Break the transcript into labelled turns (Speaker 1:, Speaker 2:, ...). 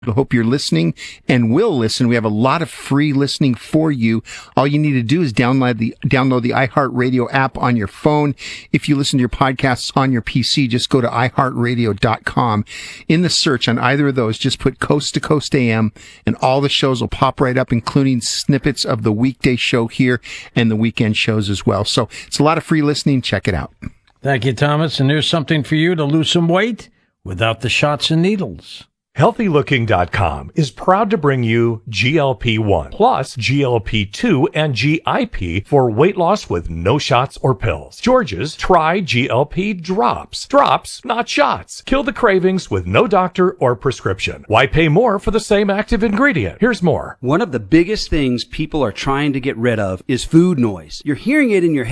Speaker 1: I hope you're listening and will listen. We have a lot of free listening for you. All you need to do is download the iHeartRadio app on your phone. If you listen to your podcasts on your PC, just go to iHeartRadio.com. In the search on either of those, just put Coast to Coast AM and all the shows will pop right up, including snippets of the weekday show here and the weekend shows as well. So it's a lot of free listening. Check it out.
Speaker 2: Thank you, Thomas. And here's something for you to lose some weight without the shots and needles.
Speaker 3: HealthyLooking.com is proud to bring you GLP-1 plus GLP-2 and GIP for weight loss with no shots or pills. George's Try GLP Drops. Drops, not shots. Kill the cravings with no doctor or prescription. Why pay more for the same active ingredient? Here's more.
Speaker 4: One of the biggest things people are trying to get rid of is food noise. You're hearing it in your head